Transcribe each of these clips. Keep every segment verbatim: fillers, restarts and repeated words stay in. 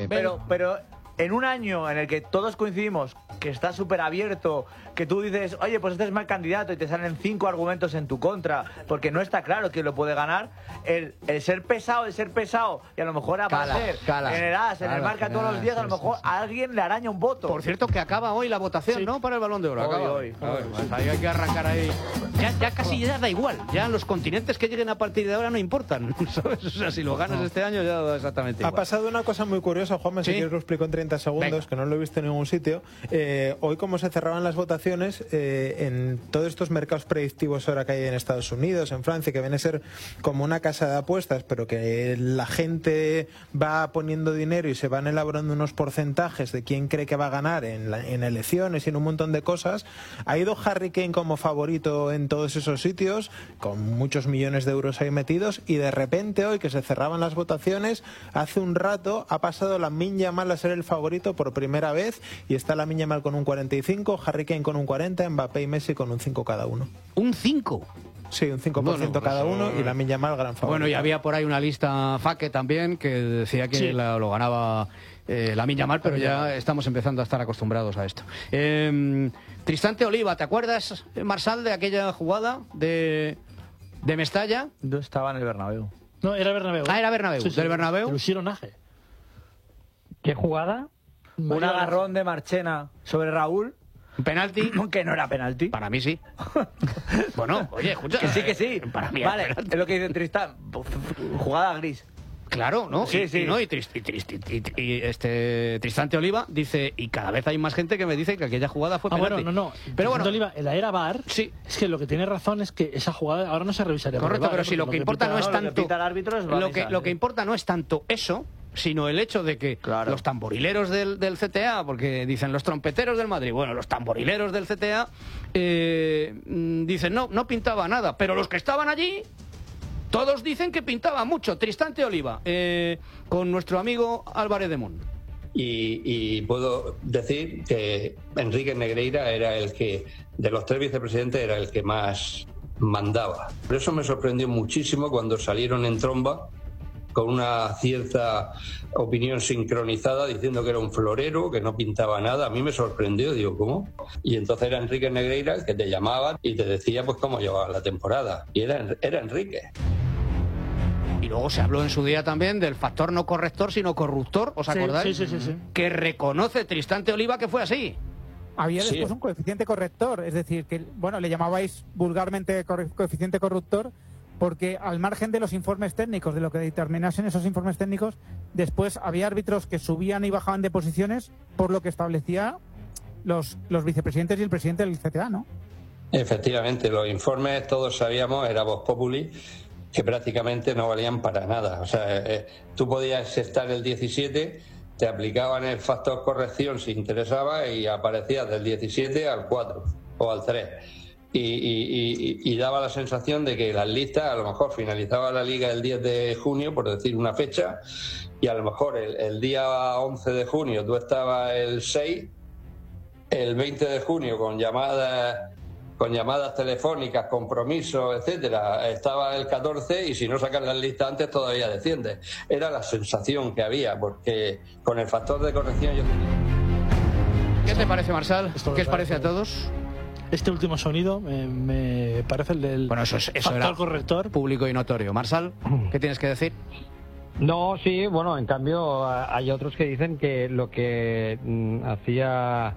Sí. Pero, pero en un año en el que todos coincidimos que está súper abierto, que tú dices, oye, pues este es mal candidato y te salen cinco argumentos en tu contra, porque no está claro quién lo puede ganar, el, el ser pesado, el ser pesado, y a lo mejor a Cala, Baser, cala. en el A S, en el Cala, Marca todos los días, a lo sí, mejor sí, a alguien le araña un voto. Por cierto, que acaba hoy la votación, Sí. ¿no? Para el Balón de Oro. Hoy, Acaba hoy. A ver, pues ahí hay que arrancar ahí. Ya, ya casi ya da igual. Ya los continentes que lleguen a partir de ahora no importan, ¿sabes? O sea, si lo ganas este año ya da exactamente Ha igual. pasado una cosa muy curiosa, Juanma, si ¿Sí? quieres lo explico en treinta segundos, Venga. que no lo he visto en ningún sitio. Eh, hoy, como se cerraban las votaciones, eh, en todos estos mercados predictivos ahora que hay en Estados Unidos, en Francia, que viene a ser como una casa de apuestas, pero que la gente va poniendo dinero y se van elaborando unos porcentajes de quién cree que va a ganar en, la- en elecciones y en un montón de cosas, ha ido Harry Kane como favorito en todos esos sitios, con muchos millones de euros ahí metidos, y de repente hoy que se cerraban las votaciones, hace un rato ha pasado Lamine Yamal a ser el favorito por primera vez, y está Lamine Yamal con un cuarenta y cinco, Harry Kane con un cuarenta, Mbappé y Messi con un cinco cada uno. Un cinco. Sí, un cinco por ciento Bueno, cada eso- uno, y Lamine Yamal gran favorito. Bueno, y había por ahí una lista Faque también que decía que Sí. la- lo ganaba eh, Lamine Yamal, pero ya estamos empezando a estar acostumbrados a esto. Eh, Tristante Oliva, ¿te acuerdas, Marsal, de aquella jugada de, de Mestalla? Yo estaba en el Bernabéu. No, era Bernabéu. Ah, era Bernabéu. ¿Del Bernabéu? Lo hicieron Aje. ¿Qué jugada? Un agarrón de Marchena sobre Raúl, ¿Un penalti? que no era penalti. Para mí sí. Bueno, oye, escucha. Que sí, que sí. eh, Para mí era vale, penalti. es lo que dice Tristán. Jugada gris. Claro, ¿no? Sí, y, sí. Y, ¿no? y, Trist- y Trist- y- y este Tristante Oliva dice, y cada vez hay más gente que me dice que aquella jugada fue Ah, penalti. bueno, no, no. Pero bueno, Oliva, en la era V A R, sí. es que lo que tiene razón es que esa jugada ahora no se revisaría. por Correcto, el V A R, pero ¿eh? si lo Porque que importa pita- no es no, lo que tanto pita el árbitro es lo que baliza, lo que sí. importa no es tanto eso, sino el hecho de que Claro. los tamborileros del, del C T A, porque dicen los trompeteros del Madrid, bueno, los tamborileros del C T A eh, mm, dicen no, no pintaba nada, pero los que estaban allí todos dicen que pintaba mucho. Tristante Oliva, eh, con nuestro amigo Álvarez de Mun. Y, y puedo decir que Enrique Negreira era el que, de los tres vicepresidentes, era el que más mandaba. Por eso me sorprendió muchísimo cuando salieron en tromba con una cierta opinión sincronizada diciendo que era un florero, que no pintaba nada. A mí me sorprendió, digo, ¿cómo? Y entonces era Enrique Negreira el que te llamaba y te decía pues cómo llevaba la temporada. Y era, era Enrique. Y luego se habló en su día también del factor no corrector, sino corruptor, ¿os Sí, acordáis? sí, sí, sí, sí. Que reconoce Tristante Oliva que fue así. Había Sí. después un coeficiente corrector, es decir, que bueno, le llamabais vulgarmente corre- coeficiente corruptor porque al margen de los informes técnicos, de lo que determinasen esos informes técnicos, después había árbitros que subían y bajaban de posiciones por lo que establecía los, los vicepresidentes y el presidente del C T A, ¿no? Efectivamente, los informes todos sabíamos, era Vox Populi, que prácticamente no valían para nada. O sea, eh, tú podías estar el diecisiete, te aplicaban el factor corrección si interesaba y aparecías del diecisiete al cuatro o al tres. Y, y, y, y daba la sensación de que las listas, a lo mejor finalizaba la liga el diez de junio, por decir una fecha, y a lo mejor el, el día once de junio tú estabas el seis, el veinte de junio con llamadas con llamadas telefónicas, compromisos, etcétera, estaba el catorce y si no sacas las listas antes todavía desciendes. Era la sensación que había, porque con el factor de corrección yo tenía... ¿Qué te parece, Marsal? Esto ¿Qué os lo parece a parece. todos? Este último sonido eh, me parece el del Bueno, eso, es, eso factor era corrector. público y notorio. Marsal, ¿qué tienes que decir? No, sí, bueno, en cambio a- hay otros que dicen que lo que mm, hacía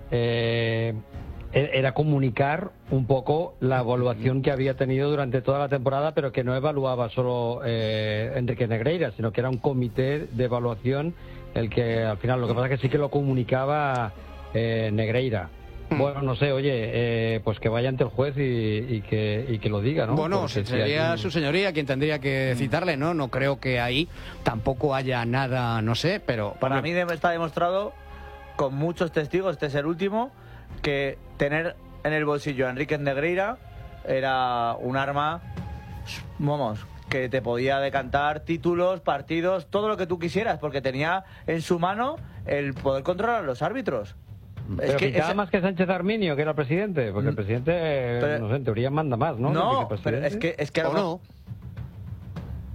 eh, e- era comunicar un poco la evaluación que había tenido durante toda la temporada, pero que no evaluaba solo eh, Enrique Negreira, sino que era un comité de evaluación el que al final lo que pasa es que sí que lo comunicaba eh, Negreira. Bueno, no sé, oye, eh, pues que vaya ante el juez y, y que, y que lo diga, ¿no? Bueno, Porque si sería hay- su señoría quien tendría que citarle, ¿no? No creo que ahí tampoco haya nada, no sé, pero... Para mí de- está demostrado, con muchos testigos, este es el último, que tener en el bolsillo a Enrique Negreira era un arma, vamos, que te podía decantar títulos, partidos, todo lo que tú quisieras, porque tenía en su mano el poder controlar a los árbitros. Pero Es que quitaba ese- más que Sánchez Arminio, que era el presidente, porque el presidente, eh, Pero- no sé, en teoría manda más, ¿no? No, El pero es vicepresidente. que, es que a lo ¿O mejor- no?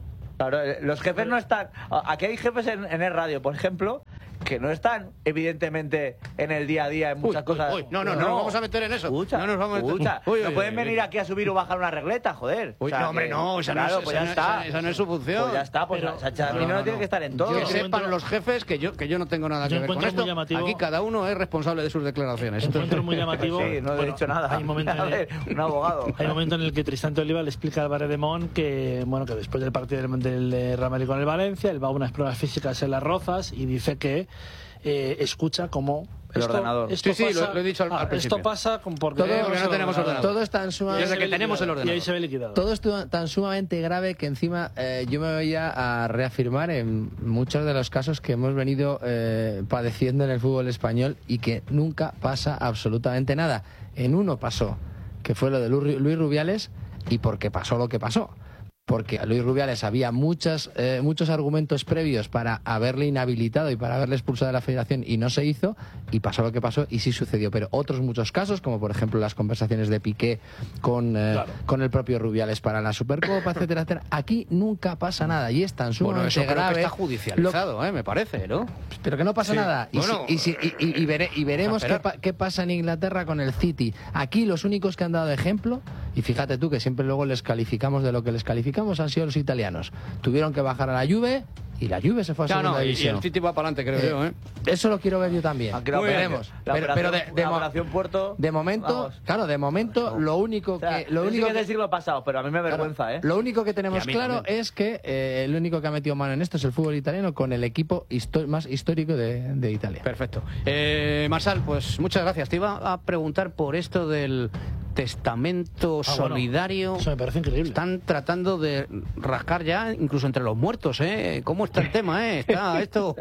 Claro, los jefes no están... Aquí hay jefes en, en el radio, por ejemplo, que no están evidentemente en el día a día en muchas uy, cosas. Uy, uy, no, no, no, no nos vamos a meter en eso. Escucha, no nos vamos a meter. escucha. Uy, no uy, pueden uy, venir uy. aquí a subir o bajar una regleta, joder. Uy, O sea, no, hombre, que- no, esa claro, no es, pues esa ya no- está. esa- esa no es su función. Pues ya está, pues Pero- Sacha no, Mino no, no, tiene no. que estar en Yo- todo. Que Yo sepan encuentro- los jefes que yo que yo no tengo nada que Yo ver con encuentro esto. muy llamativo- Aquí cada uno es responsable de sus declaraciones. Encuentro muy llamativo. Sí, no he bueno, dicho nada. Hay un momento en A el- ver, un abogado. Hay un momento en el que Tristán de Oliva le explica al Barre de Mon que, bueno, que después del partido del, del eh, Real Madrid con el Valencia, él va a unas pruebas físicas en Las Rozas y dice que eh, escucha como El ordenador. Esto Sí, sí, pasa, lo- lo he dicho al- al ah, principio. esto pasa con porque, Todo- porque no tenemos ordenador. Todo es tan Desde sumamente, que tenemos el ordenador. Y ahí se ve liquidado. todo es tu- tan sumamente grave que encima eh, yo me voy a, a reafirmar en muchos de los casos que hemos venido eh, padeciendo en el fútbol español y que nunca pasa absolutamente nada. En uno pasó, que fue lo de Lu- Luis Rubiales, y porque pasó lo que pasó. Porque a Luis Rubiales había muchas, eh, muchos argumentos previos para haberle inhabilitado y para haberle expulsado de la federación y no se hizo, y pasó lo que pasó y sí sucedió. Pero otros muchos casos, como por ejemplo las conversaciones de Piqué con, eh, Claro. con el propio Rubiales para la Supercopa, etcétera, etcétera, aquí nunca pasa nada y es tan Bueno, sumamente eso creo grave. que está judicializado, eh, me parece, ¿no? Lo- pero que no pasa Sí. nada. Y, Bueno, si- y si- y- y- y vere- y veremos a qué, esperar. pa- qué pasa en Inglaterra con el City. Aquí los únicos que han dado ejemplo, y fíjate tú que siempre luego les calificamos de lo que les calificamos, han sido los italianos. Tuvieron que bajar a la Juve y la Juve se fue a Ya, segunda no, y, y división. el City va para adelante, creo Eh, yo, ¿eh? Eso lo quiero ver yo también. Aquí la Muy operación- Veremos. la Pero, operación- pero de, de la mo- operación Puerto... de momento, vamos. claro, de momento lo único O sea, que lo eso sí único que es del que- siglo pasado, pero a mí me avergüenza, ¿eh? Lo único que Y tenemos a mí claro también. es que eh, el único que ha metido mano en esto es el fútbol italiano con el equipo histo- más histórico de, de Italia. Perfecto. Eh, Marsal, pues muchas gracias. Te iba a preguntar por esto del testamento Ah, bueno, solidario. eso me parece increíble. Están tratando de rascar ya incluso entre los muertos, ¿eh? ¿Cómo está el tema, eh? Está esto...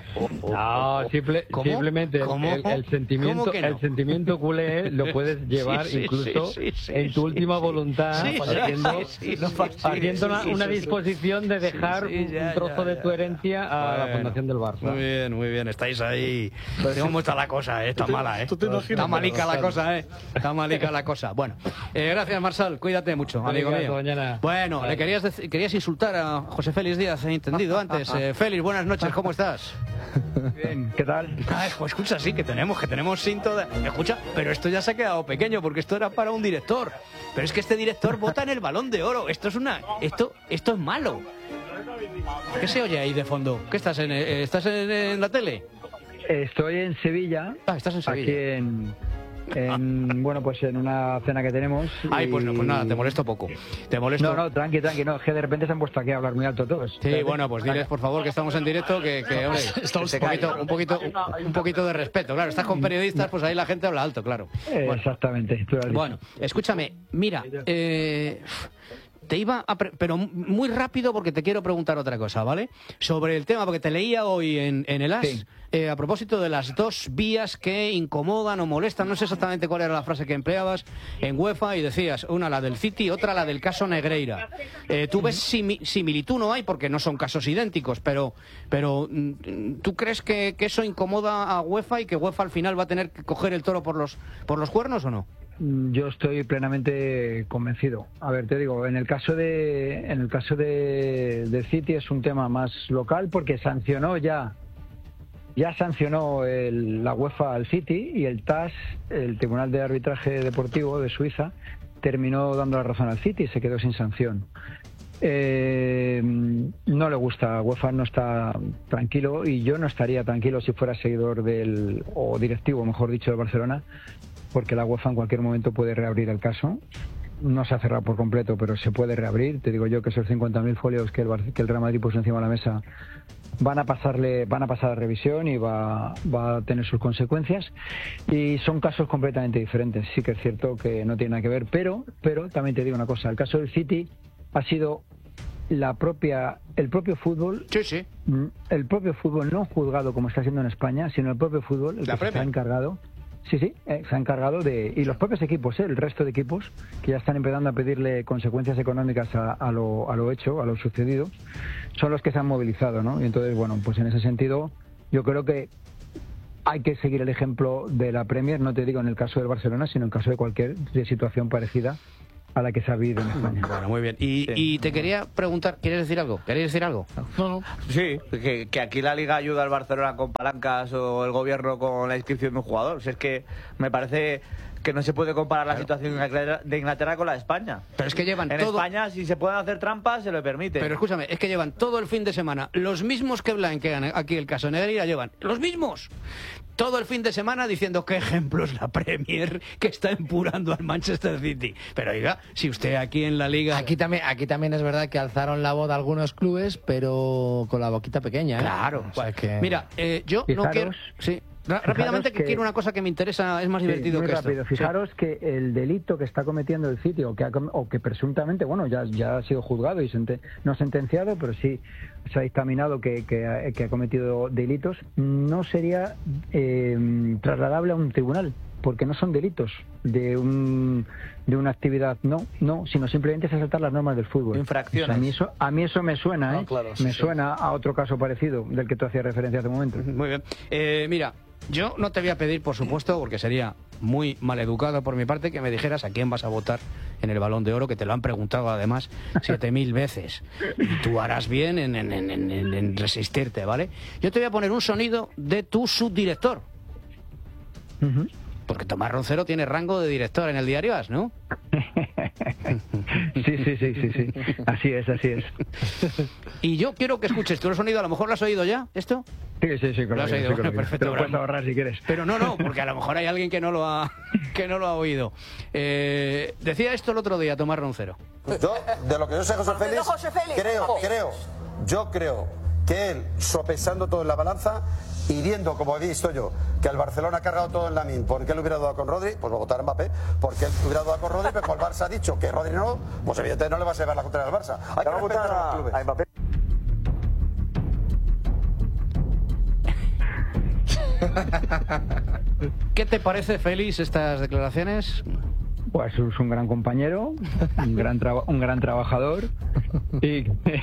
No, simple- ¿Cómo? simplemente el- ¿Cómo? el, el sentimiento, ¿Cómo que no? el sentimiento culé lo puedes llevar Sí, sí, incluso sí, sí, sí, en tu sí, última sí. voluntad, Sí, sí, haciendo, sí, sí, sí, haciendo sí, una, sí, una sí, sí. disposición de dejar Sí, sí, ya, un trozo ya, de tu ya. herencia a la Bueno, fundación del Barça. Muy bien, muy bien. Estáis ahí. ¿Cómo está la cosa, eh? Está ¿Tú te- mala, ¿eh? tú te imaginas? Está malica la cosa, ¿eh? Está malica la cosa. Bueno, eh, gracias, Marsal. Cuídate mucho, amigo Venga, mío. hasta mañana. Bueno, le querías, dec- querías insultar a José Félix Díaz, he entendido antes. Eh, Félix, buenas noches, ¿cómo estás? Bien, ¿qué tal? Ay, pues escucha, sí, que tenemos, que tenemos cinto de... Escucha, pero esto ya se ha quedado pequeño porque esto era para un director. Pero es que este director vota en el Balón de Oro. Esto es una... Esto, esto es malo. ¿Qué se oye ahí de fondo? ¿Qué estás en, eh, estás en, en la tele? Estoy en Sevilla, Ah, estás en Sevilla. aquí en, en, bueno, pues en una cena que tenemos. Ay, pues no, pues y- nada, te molesto poco. Te molesto. No, no, tranqui, tranqui, no, es que de repente se han puesto aquí a hablar muy alto todos. Sí, bueno, pues diles por favor que estamos en directo, que, que hombre, Estamos- un poquito, un poquito, un poquito de respeto. Claro, estás con periodistas, pues ahí la gente habla alto, claro. Eh, Bueno, Exactamente, tú lo has dicho. bueno, escúchame, mira, eh, te iba a, pre- pero muy rápido porque te quiero preguntar otra cosa, ¿vale? Sobre el tema, porque te leía hoy en, en el A S, Sí. eh, a propósito de las dos vías que incomodan o molestan, no sé exactamente cuál era la frase que empleabas en UEFA y decías, una la del City, otra la del caso Negreira. Eh, ¿Tú ves simi- similitud? No hay porque no son casos idénticos, pero, pero mm, ¿tú crees que, que eso incomoda a UEFA y que UEFA al final va a tener que coger el toro por los, por los cuernos o no? Yo estoy plenamente convencido. A ver, te digo, en el caso de en el caso de, de City es un tema más local porque sancionó ya ya sancionó el- la UEFA al City y el T A S, el Tribunal de Arbitraje Deportivo de Suiza, terminó dando la razón al City y se quedó sin sanción. Eh, no le gusta, UEFA no está tranquilo y yo no estaría tranquilo si fuera seguidor del o directivo, mejor dicho, del Barcelona, porque la UEFA en cualquier momento puede reabrir el caso. No se ha cerrado por completo, pero se puede reabrir. Te digo yo que esos cincuenta mil folios que el, Bar- que el Real Madrid puso encima de la mesa van a pasarle, van a pasar a revisión y va, va a tener sus consecuencias. Y son casos completamente diferentes. Sí que es cierto que no tiene nada que ver, pero, pero también te digo una cosa. El caso del City ha sido la propia, el propio fútbol. Sí, sí. Mm, El propio fútbol, no juzgado como está haciendo en España, sino el propio fútbol, el La que se Premier. ha encargado. Sí, sí, eh, se ha encargado de... Y los propios equipos, eh, el resto de equipos, que ya están empezando a pedirle consecuencias económicas a, a, lo, a lo hecho, a lo sucedido, son los que se han movilizado, ¿no? Y entonces, bueno, pues en ese sentido, yo creo que hay que seguir el ejemplo de la Premier, no te digo en el caso del Barcelona, sino en el caso de cualquier situación parecida a la que se ha vivido en España. Bueno, muy bien. Y, Sí. y te quería preguntar, ¿quieres decir algo? ¿Queréis decir algo? No, no. Sí, que, que aquí la Liga ayuda al Barcelona con palancas o el gobierno con la inscripción de un jugador. O sea, es que me parece que no se puede comparar la situación de Inglaterra, de Inglaterra con la de España. Pero es que llevan En todo... España, si se pueden hacer trampas, se lo permite. Pero escúchame, es que llevan todo el fin de semana los mismos que blanquean aquí el caso Negreira, llevan los mismos. Todo el fin de semana diciendo qué ejemplo es la Premier que está empurando al Manchester City. Pero oiga, si usted aquí en la Liga... Aquí también, aquí también es verdad que alzaron la voz algunos clubes, pero con la boquita pequeña, ¿eh? Claro. O sea que... Mira, eh, yo no Fijaros- quiero... Sí. Ra- Rápidamente, que, que- quiero una cosa que me interesa, es más Sí, divertido muy que rápido. esto. Fijaros que el delito que está cometiendo el City, o que, ha com- o que presuntamente, bueno, ya, ya ha sido juzgado y sente- no sentenciado, pero sí se ha dictaminado que, que, ha, que ha cometido delitos, no sería eh, trasladable a un tribunal, porque no son delitos de un de una actividad, no, no, sino simplemente es saltar las normas del fútbol. Infracciones. O sea, a, mí eso, a mí eso me suena, No, ¿eh? claro, sí, me sí. suena a otro caso parecido del que tú hacías referencia hace un momento. Muy bien. Eh, mira, yo no te voy a pedir, por supuesto, porque sería muy maleducado por mi parte, que me dijeras a quién vas a votar en el Balón de Oro, que te lo han preguntado además siete mil veces. Y tú harás bien en, en- en- en- en resistirte, ¿vale? Yo te voy a poner un sonido de tu subdirector. Ujú. Porque Tomás Roncero tiene rango de director en el diario As, ¿no? Sí, sí, sí, sí, sí. Así es, así es. Y yo quiero que escuches tú el sonido. A lo mejor lo has oído ya, ¿esto? Sí, sí, sí, Lo has claro. oído, sí, claro. perfecto, Te lo puedes bravo. ahorrar si quieres. Pero no, no, porque a lo mejor hay alguien que no lo ha, que no lo ha oído. Eh, decía esto el otro día Tomás Roncero. Yo, de lo que yo sé, José Félix, José Félix. creo, Oh. creo, yo creo que él, sopesando todo en la balanza y viendo, como he visto yo, que el Barcelona ha cargado todo en la min, porque él hubiera dado con Rodri, pues va a votar a Mbappé, porque él hubiera dado con Rodri, pero como el Barça ha dicho que Rodri no, pues evidentemente no le va a llevar la contraria al Barça. Hay que respetar a los clubes. a Mbappé. ¿Qué te parece, Félix, estas declaraciones? Pues es un gran compañero, un gran, traba- un gran trabajador y,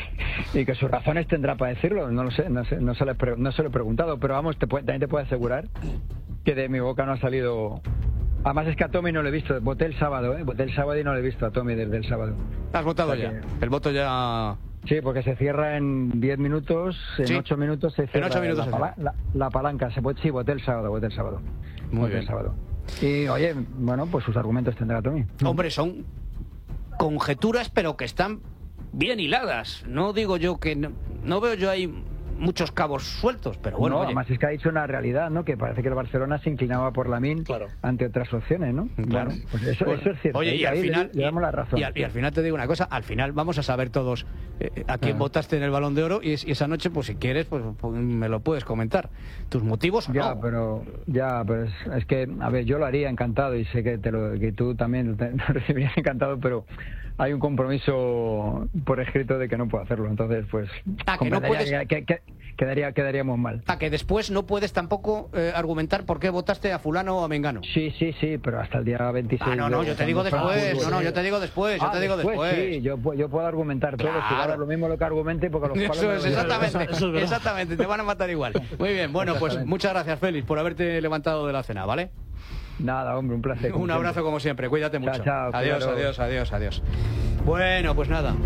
y que sus razones tendrá para decirlo. No lo sé, no, sé, no, se, lo he pre- no se lo he preguntado, pero vamos, te puede- también te puedo asegurar que de mi boca no ha salido... Además es que a Tommy no lo he visto, voté el sábado, ¿eh? Voté el sábado y no lo he visto a Tommy desde el sábado. Has votado O sea ya. que- El voto ya... Sí, porque se cierra en diez minutos, en Sí. ocho minutos se cierra ocho minutos la, se pala- la- la palanca. Se puede, sí, voté el sábado, voté el sábado. Muy Voté bien. el sábado. Y oye, bueno, pues sus argumentos tendrá Tommy. Hombre, son conjeturas, pero que están bien hiladas. No digo yo que... No, no veo yo ahí muchos cabos sueltos, pero bueno, no, oye. además es que ha dicho una realidad, ¿no? Que parece que el Barcelona se inclinaba por Lamin Claro. ante otras opciones, ¿no? Claro. Bueno, pues eso, Bueno, eso es cierto. Oye, y al Ahí le- final, le, damos la razón. y al, y al final te digo una cosa, al final vamos a saber todos eh, a quién Ah. votaste en el Balón de Oro y, es- y esa noche, pues si quieres, pues, pues, me lo puedes comentar. Tus motivos o Ya, no. pero ya, pero es, es que, a ver, yo lo haría encantado y sé que te lo, que tú también te- lo recibirías encantado, pero hay un compromiso por escrito de que no puedo hacerlo, entonces pues Ah, que no compensaría- que- que- quedaría quedaríamos mal. A que después no puedes tampoco eh, argumentar por qué votaste a fulano o a mengano. Sí, sí, sí, pero hasta el día veintiséis. Ah, no, no, de- yo te digo cuando fuera después, fútbol, no, no, eh. yo te digo después, yo Ah, te digo después. Sí, yo, pu- yo puedo argumentar todo, si Claro. ahora lo mismo lo que argumente, porque los palos Eso me es, los- exactamente, Eso es verdad. exactamente, te van a matar igual. Muy bien, bueno, pues Exactamente. muchas gracias, Félix, por haberte levantado de la cena, ¿vale? Nada, hombre, un placer. como Un abrazo siempre. como siempre, cuídate Chao, mucho. chao, adiós, cuidaros. adiós, adiós, adiós. Bueno, pues nada.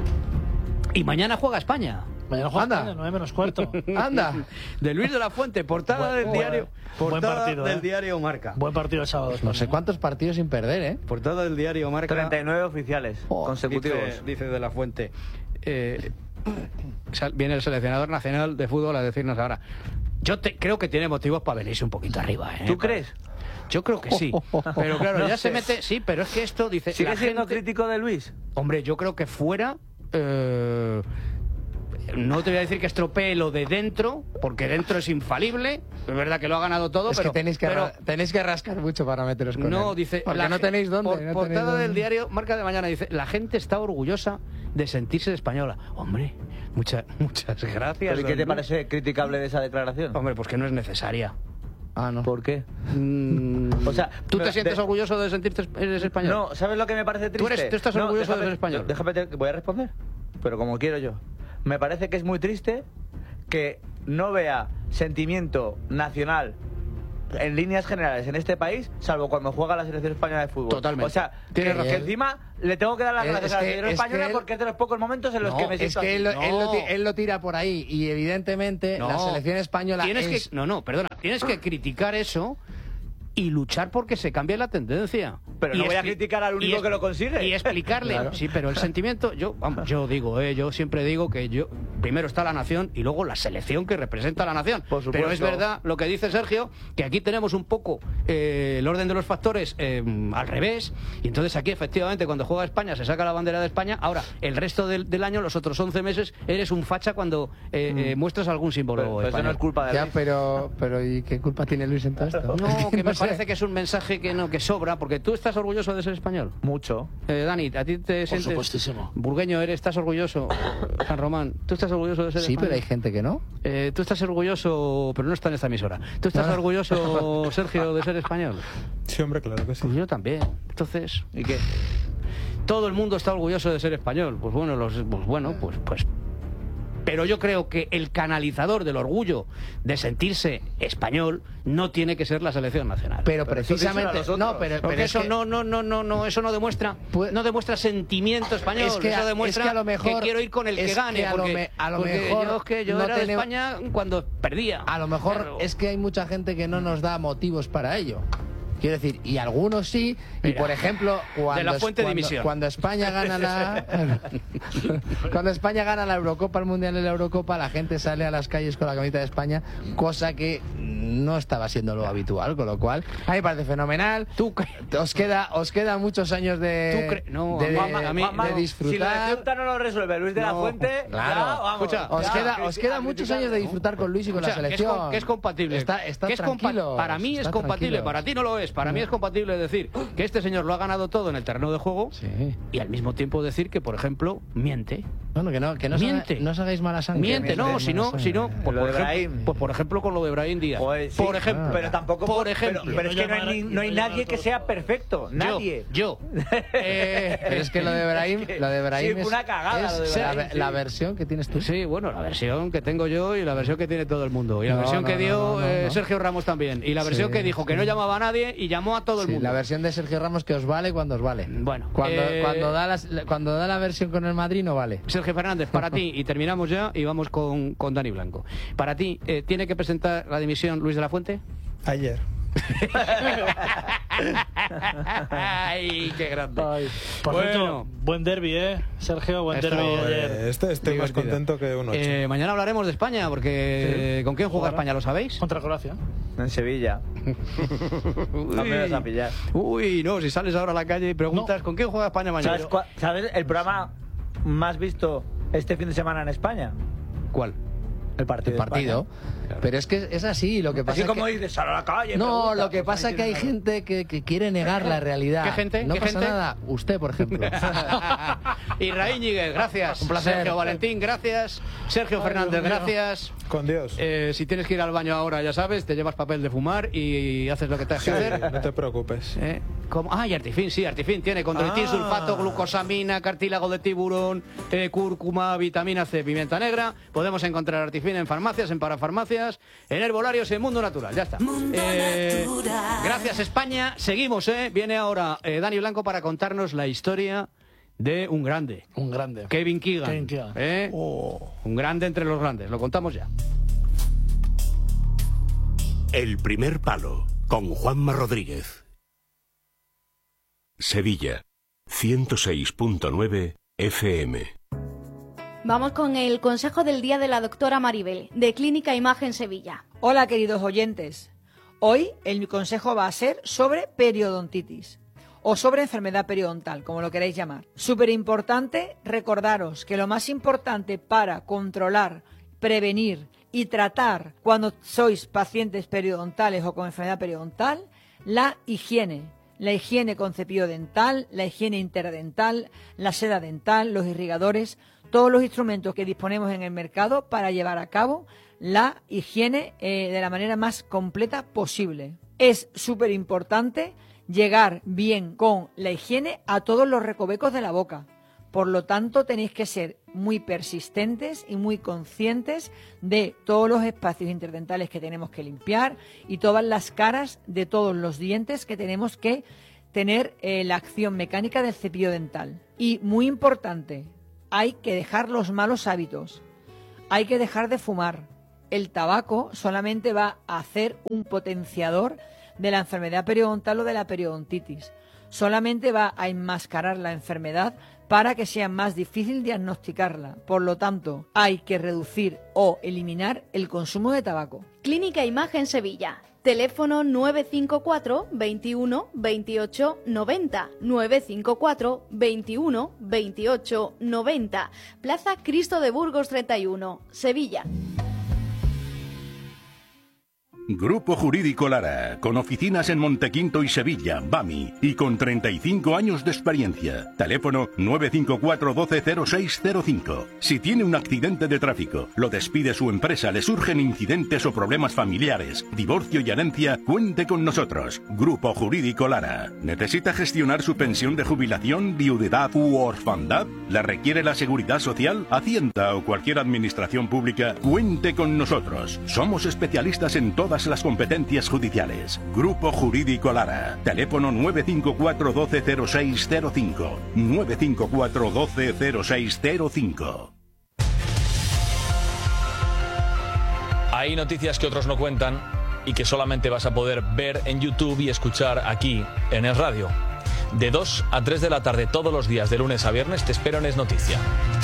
Y mañana juega España. Mañana juega Anda. España, nueve menos cuarto. Anda. De Luis de la Fuente, portada Buen- del buen- diario, buen portada partido, del ¿eh? diario Marca. Buen partido el sábado. No sé cuántos partidos sin perder, ¿eh? Portada del diario Marca. treinta y nueve oficiales Oh, consecutivos. Dice, dice de la Fuente. Eh, sal- viene el seleccionador nacional de fútbol a decirnos ahora. Yo te, creo que tiene motivos para venirse un poquito arriba. ¿eh? ¿Tú crees? Yo creo que sí. Pero claro, No ya sé. se mete. Sí, pero es que esto dice. ¿Sigue la siendo gente- crítico de Luis? Hombre, yo creo que fuera. eh, no te voy a decir que estropee lo de dentro, porque dentro es infalible. Es verdad que lo ha ganado todo, Es pero. que tenéis que, pero- ra- tenéis que rascar mucho para meteros con no, él. dice. Porque la no ge- tenéis dónde. por- no tenéis portada dónde. del diario Marca de Mañana dice: la gente está orgullosa de sentirse española. Hombre, muchas muchas gracias. ¿Pero ¿y qué don te Luis. parece criticable de esa declaración? Hombre, pues que no es necesaria. Ah, no. ¿Por qué? Mm, O sea, ¿tú te pero sientes de- orgulloso de sentirte es- eres español? No, ¿sabes lo que me parece triste? eres- tú estás No, orgulloso de déjame- ser español. Déjame, te- voy a responder, pero como quiero yo. Me parece que es muy triste que no vea sentimiento nacional en líneas generales en este país, salvo cuando juega la selección española de fútbol. Totalmente. O sea, Tienes que, razón. que encima le tengo que dar las Es gracias a la que- selección es española que él- porque es de los pocos momentos en los No, que me es siento que así. él, lo- él lo, No. ti- él lo tira por ahí y evidentemente la selección española tienes es- que no no perdona tienes que criticar eso y luchar porque se cambie la tendencia. Pero Y no voy a expli- criticar al único y es- que lo consigue. Y explicarle. Claro. Sí, pero el sentimiento, yo vamos, yo digo, eh, yo siempre digo que yo primero está la nación y luego la selección que representa a la nación. Por supuesto. Pero es verdad lo que dice Sergio, que aquí tenemos un poco eh, el orden de los factores eh, al revés. Y entonces aquí efectivamente cuando juega España se saca la bandera de España. Ahora, el resto del, del año, los otros once meses, eres un facha cuando eh, eh, muestras algún símbolo Pero- pero eso español. no es culpa de Ya, Luis. pero, pero ¿y qué culpa tiene Luis en todo esto? No, que me sé. parece que es un mensaje que no que sobra, porque tú estás orgulloso de ser español. Mucho. Eh, Dani, a ti te Por sientes supuestísimo. burgueño, eres, estás orgulloso. San Román, tú estás orgulloso de ser Sí, español. pero hay gente que no. Eh, tú estás orgulloso, pero no está en esta emisora. ¿Tú estás Ah. orgulloso, Sergio, de ser español? Sí, hombre, claro que sí. Pues yo también. Entonces, ¿Y qué? todo el mundo está orgulloso de ser español. Pues bueno, los, pues bueno, pues, pues. Pero yo creo que el canalizador del orgullo de sentirse español no tiene que ser la selección nacional. Pero, Pero eso díselo a precisamente los otros. no, pero, Porque pero es eso que- no, no, no, no, no, eso no demuestra, Pues- no demuestra sentimiento español. Es que a- eso demuestra es que a lo mejor- quiero ir con el que es gane. que a lo porque, me- a lo porque mejor yo, es que yo no era de tenemos- España cuando perdía. A lo mejor Pero- es que hay mucha gente que no nos da motivos para ello. Quiero decir, y algunos sí, y Mira, por ejemplo, cuando, de la es- fuente de cuando, dimisión. cuando España gana la cuando España gana la Eurocopa, el Mundial de la Eurocopa, la gente sale a las calles con la camiseta de España, cosa que no estaba siendo lo habitual, con lo cual a mí me parece fenomenal. Tú cre- os queda os quedan muchos años de Tú cre- no, de, Juanma, de- a mí- de Juanma, disfrutar. Si la Ceuta no lo resuelve Luis de la No, Fuente, claro. ya, vamos, Escucha, Os ya, queda, a os criti- quedan a muchos criticar, años de ¿no? disfrutar con Luis y con O sea, la que es, selección. com- que es compatible. Está, está que es compa- tranquilo. para mí es está compatible, tranquilo. para ti no lo es. Para mí es compatible decir que este señor lo ha ganado todo en el terreno de juego Sí. y al mismo tiempo decir que, por ejemplo, miente. Bueno, que no, que no, os Miente. haga- no os hagáis mala sangre. Miente, no, Mala si no, sangre. si no, pues, Lo por de ejemplo, Brahim. pues por ejemplo con lo de Brahim Díaz. Pues sí, por ejemplo, pero tampoco por ejemplo, pero, pero es que no hay, ni- no hay nadie que sea perfecto, nadie. Yo, yo. Eh, Pero es que lo de Brahim, Es que- lo de Brahim sí, es, una cagada es lo de la, Brahim, sí. la versión que tienes tú. Sí, bueno, la versión que tengo yo y la versión que tiene todo el mundo. Y la No, versión no, que no, dio no, no, eh, no. Sergio Ramos también. Y la versión Sí, que dijo que sí. no llamaba a nadie y llamó a todo el Sí, mundo. la versión de Sergio Ramos que os vale cuando os vale. Bueno, cuando, eh, cuando, da las- cuando da la versión con el Madrid no vale. Sergio Fernández, para ti, y terminamos ya y vamos con, con Dani Blanco. Para ti, eh, ¿tiene que presentar la dimisión Luis de la Fuente? Ayer. ¡Ay, qué grande! Por Bueno. cierto, buen derbi, ¿eh? Sergio, buen Esto- derbi Joder, ayer. este- estoy más Divertido. contento que un ocho. Eh, mañana hablaremos de España, porque ¿con quién juega Jugará. España? ¿Lo sabéis? Contra Croacia. En Sevilla. No me vas a pillar. Uy, no, si sales ahora a la calle y preguntas ¿con quién juega España mañana? ¿Sabes, cua- ¿Sabes el programa más visto este fin de semana en España? ¿Cuál? El partido. El de partido. España. Pero es que es así, lo que pasa Así es como que... dices, sal a la calle. No, pregunta, lo que pues pasa ahí es que hay tienes gente que, que quiere negar la realidad. ¿Qué gente? No ¿Qué pasa gente? nada. Usted, por ejemplo. Y Raín Ñíguez, gracias. Un placer. Sergio Valentín, gracias. Sergio Fernández, Dios mío. gracias. Con Dios. Eh, si tienes que ir al baño ahora, ya sabes, te llevas papel de fumar y haces lo que tengas Sí, que hacer. no te preocupes. ¿Eh? ¿Cómo? Ah, y Artifin, sí, Artifin tiene condroitín, Ah. sulfato, glucosamina, cartílago de tiburón, eh, cúrcuma, vitamina C, pimienta negra. Podemos encontrar Artifin en farmacias, en parafarmacias, en herbolarios, en Mundo Natural. Ya está. Eh, gracias, España. Seguimos, ¿eh? Viene ahora eh, Dani Blanco para contarnos la historia de un grande. Un grande. Kevin Keegan. Kevin Keegan. ¿eh? Oh. Un grande entre los grandes. Lo contamos ya. El primer palo, con Juanma Rodríguez. Sevilla, ciento seis punto nueve F M. Vamos con el consejo del día de la doctora Maribel, de Clínica Imagen Sevilla. Hola, queridos oyentes. Hoy el mi consejo va a ser sobre periodontitis o sobre enfermedad periodontal, como lo queráis llamar. Súper importante recordaros que lo más importante para controlar, prevenir y tratar cuando sois pacientes periodontales o con enfermedad periodontal, la higiene. La higiene con cepillo dental, la higiene interdental, la seda dental, los irrigadores, todos los instrumentos que disponemos en el mercado para llevar a cabo la higiene eh, de la manera más completa posible. Es súper importante llegar bien con la higiene a todos los recovecos de la boca, Por lo tanto, tenéis que ser muy persistentes y muy conscientes de todos los espacios interdentales que tenemos que limpiar y todas las caras de todos los dientes que tenemos que tener eh, la acción mecánica del cepillo dental. Y muy importante, hay que dejar los malos hábitos, hay que dejar de fumar. El tabaco solamente va a hacer un potenciador de la enfermedad periodontal o de la periodontitis. Solamente va a enmascarar la enfermedad para que sea más difícil diagnosticarla. Por lo tanto, hay que reducir o eliminar el consumo de tabaco. Clínica Imagen Sevilla. Teléfono nueve cinco cuatro, veintiuno, veintiocho, noventa. nueve cinco cuatro, veintiuno, veintiocho, noventa. Plaza Cristo de Burgos treinta y uno, Sevilla. Grupo Jurídico Lara, con oficinas en Montequinto y Sevilla, Bami, y con treinta y cinco años de experiencia. Teléfono nueve cinco cuatro, doce, cero seis cero cinco. Si tiene un accidente de tráfico, lo despide su empresa, le surgen incidentes o problemas familiares, divorcio y herencia, cuente con nosotros. Grupo Jurídico Lara. ¿Necesita gestionar su pensión de jubilación, viudedad u orfandad? ¿La requiere la Seguridad Social, Hacienda o cualquier administración pública? Cuente con nosotros. Somos especialistas en todas las competencias judiciales. Grupo Jurídico Lara. Teléfono nueve cinco cuatro, doce, cero seis cero cinco. nueve cinco cuatro, doce, cero seis cero cinco. Hay noticias que otros no cuentan y que solamente vas a poder ver en YouTube y escuchar aquí en Es Radio. De dos a tres de la tarde todos los días, de lunes a viernes, te espero en Es Noticia.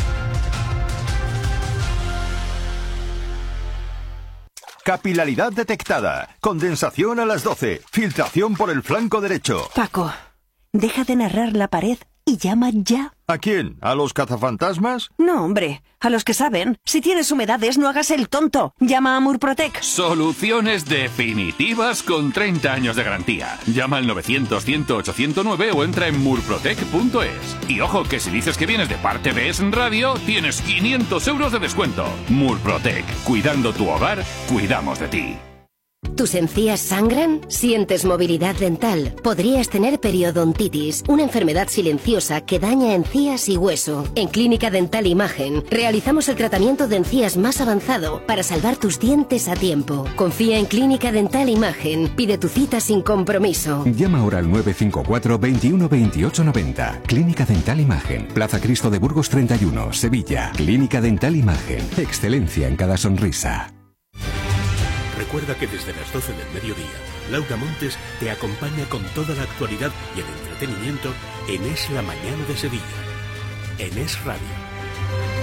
Capilaridad detectada. Condensación a las doce. Filtración por el flanco derecho. Paco, deja de narrar la pared y llama ya. ¿A quién? ¿A los cazafantasmas? No, hombre, a los que saben. Si tienes humedades, no hagas el tonto. Llama a Murprotec. Soluciones definitivas con treinta años de garantía. Llama al novecientos, cien, ocho cero nueve o entra en murprotec punto es. Y ojo, que si dices que vienes de parte de Es Radio, tienes quinientos euros de descuento. Murprotec. Cuidando tu hogar, cuidamos de ti. ¿Tus encías sangran? ¿Sientes movilidad dental? Podrías tener periodontitis, una enfermedad silenciosa que daña encías y hueso. En Clínica Dental Imagen realizamos el tratamiento de encías más avanzado para salvar tus dientes a tiempo. Confía en Clínica Dental Imagen. Pide tu cita sin compromiso. Llama ahora al nueve cinco cuatro, veintiuno, veintiocho, noventa. Clínica Dental Imagen. Plaza Cristo de Burgos treinta y uno, Sevilla. Clínica Dental Imagen. Excelencia en cada sonrisa. Recuerda que desde las doce del mediodía, Laura Montes te acompaña con toda la actualidad y el entretenimiento en Es la Mañana de Sevilla, en Es Radio.